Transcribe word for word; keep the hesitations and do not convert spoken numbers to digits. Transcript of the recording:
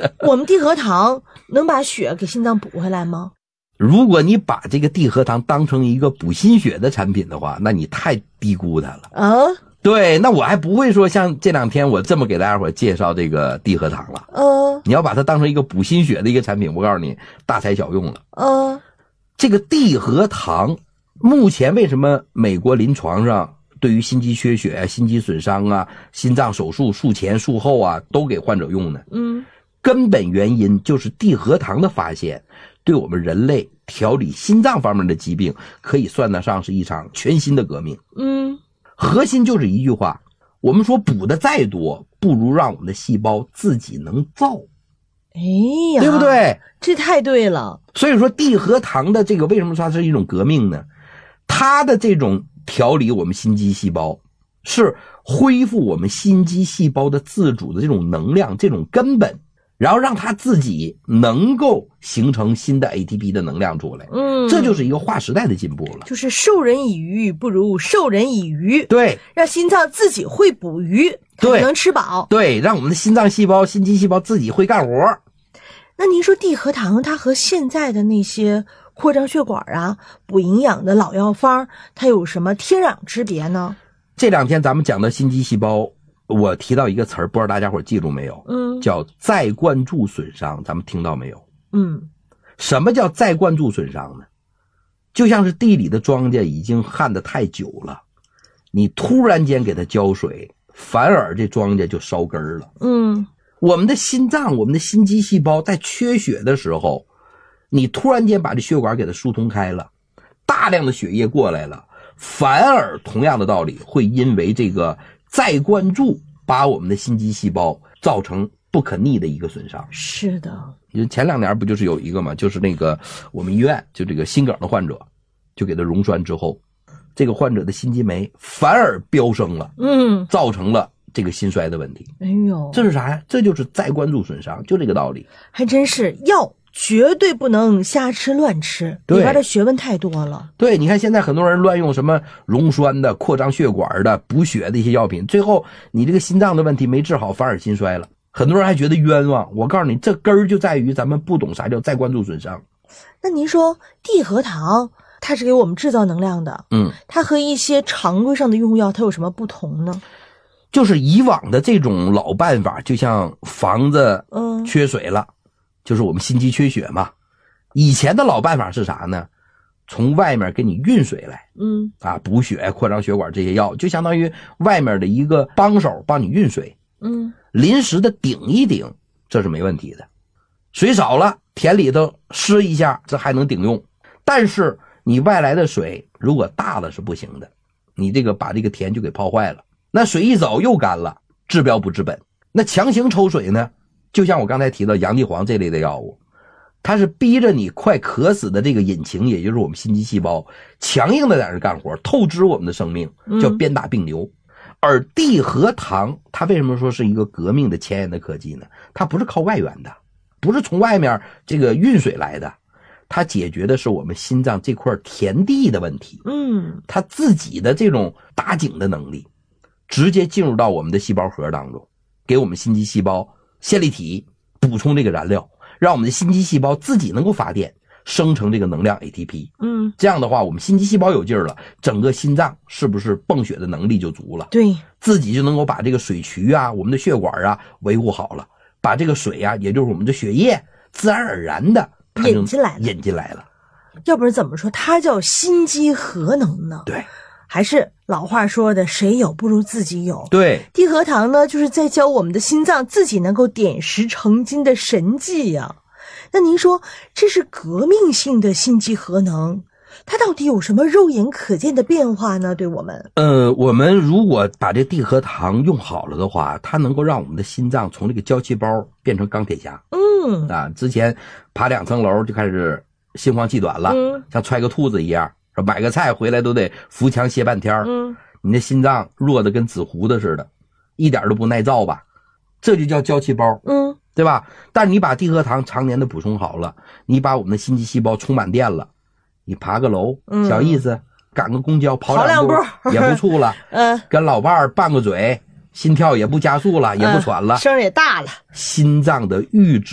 我们地核糖能把血给心脏补回来吗？ 如果你把这个地核糖当成一个补心血的产品的话，那你太低估它了啊！ 对，那我还不会说像这两天我这么给大家伙介绍这个地核糖了。 嗯、呃， 你要把它当成一个补心血的一个产品，我告诉你，大材小用了。 嗯、呃， 这个地核糖目前为什么美国临床上对于心肌缺血、心肌损伤啊、心脏手术术前术后啊都给患者用呢？ 嗯， 根本原因就是地核糖的发现对我们人类调理心脏方面的疾病可以算得上是一场全新的革命。 嗯， 核心就是一句话，我们说补的再多，不如让我们的细胞自己能造。 哎呀， 对不对？ 这太对了。 所以说地核糖的这个为什么说它是一种革命呢？它的这种调理我们心肌细胞，是恢复我们心肌细胞的自主的这种能量，这种根本，然后让它自己能够形成新的 A T P 的能量出来。 嗯， 这就是一个划时代的进步了。 就是授人以鱼不如授人以渔。 对， 让心脏自己会捕鱼，它就能吃饱。 对，让我们的心脏细胞、心肌细胞自己会干活。 那您说地核糖它和现在的那些扩张血管啊、补营养的老药方，它有什么天壤之别呢？ 这两天咱们讲的心肌细胞，我提到一个词儿，不知道大家伙记住没有？ 嗯， 叫再灌注损伤，咱们听到没有？ 嗯， 什么叫再灌注损伤呢？就像是地里的庄稼已经旱得太久了，你突然间给它浇水，反而这庄稼就烧根儿了。 嗯， 我们的心脏，我们的心肌细胞在缺血的时候，你突然间把这血管给它疏通开了，大量的血液过来了，反而同样的道理会因为这个再灌注把我们的心肌细胞造成不可逆的一个损伤。 是的， 前两年不就是有一个嘛，就是那个我们医院就这个心梗的患者，就给他溶栓之后，这个患者的心肌酶反而飙升了， 嗯， 造成了这个心衰的问题。 哎呦， 这是啥呀？这就是再灌注损伤，就这个道理。 还真是药绝对不能瞎吃乱吃，里边的学问太多了。 对，你看现在很多人乱用什么溶栓的、扩张血管的、补血的一些药品，最后你这个心脏的问题没治好，反而心衰了。很多人还觉得冤枉。我告诉你，这根儿就在于咱们不懂啥叫再灌注损伤。 那您说地核糖它是给我们制造能量的， 嗯， 它和一些常规上的用药它有什么不同呢？ 就是以往的这种老办法，就像房子缺水了， 嗯， 就是我们心肌缺血嘛。以前的老办法是啥呢？从外面给你运水来， 嗯， 啊，补血、扩张血管这些药，就相当于外面的一个帮手帮你运水， 嗯， 临时的顶一顶，这是没问题的。水少了，田里头施一下，这还能顶用。但是你外来的水如果大了是不行的，你这个把这个田就给泡坏了。那水一走又干了，治标不治本。那强行抽水呢，就像我刚才提到洋地黄这类的药物，它是逼着你快渴死的这个引擎，也就是我们心肌细胞，强硬的在这干活，透支我们的生命，叫鞭打病牛。嗯，而地核糖它为什么说是一个革命的前沿的科技呢？它不是靠外源的，不是从外面这个运水来的，它解决的是我们心脏这块田地的问题。 嗯， 它自己的这种打井的能力直接进入到我们的细胞核当中，给我们心肌细胞线粒体补充这个燃料，让我们的心肌细胞自己能够发电，生成这个能量 A T P。 嗯， 这样的话我们心肌细胞有劲儿了，整个心脏是不是泵血的能力就足了？ 对， 自己就能够把这个水渠啊、我们的血管啊维护好了，把这个水啊，也就是我们的血液自然而然的引进来了， 引进来了。 要不然怎么说它叫心肌核能呢？ 对， 还是老话说的，谁有不如自己有。 对， 地核糖呢，就是在教我们的心脏自己能够点石成金的神技呀。那您说这是革命性的心肌核能，它到底有什么肉眼可见的变化呢？对我们， 呃，我们如果把这地核糖用好了的话，它能够让我们的心脏从这个胶细胞变成钢铁侠。 嗯， 啊，之前爬两层楼就开始心慌气短了， 嗯， 像踹个兔子一样，买个菜回来都得扶墙歇半天。 嗯， 你的心脏弱的跟纸糊的似的，一点都不耐造吧？这就叫胶细胞。 嗯， 对吧？但是你把地核糖常年的补充好了，你把我们的心肌细胞充满电了，你爬个楼， 嗯， 小意思，赶个公交跑两步也不怵了， 嗯， 跟老伴儿拌个嘴，心跳也不加速了，也不喘了， 声也大了， 心脏的阈值